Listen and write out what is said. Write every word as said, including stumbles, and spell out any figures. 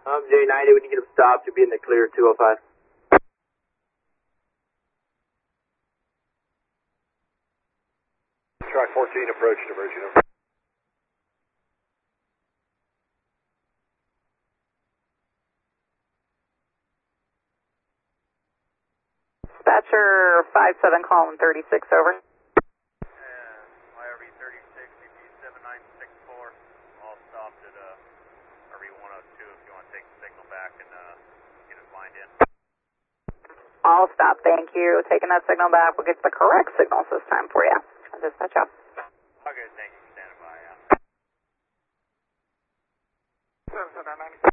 Um, J ninety, when you get him stopped, you'll be in the clear two oh five. Track fourteen, approach diversion over. Dispatcher five seven, column thirty-six, over. And Y R V thirty-six, C P seven nine six four, all stopped at uh, R V one oh two if you want to take the signal back and uh, get us lined in. All stop, thank you. Taking that signal back. We'll get the correct signals this time for you. Dispatch up. Okay, thank you for standing by. Yeah. seven seven nine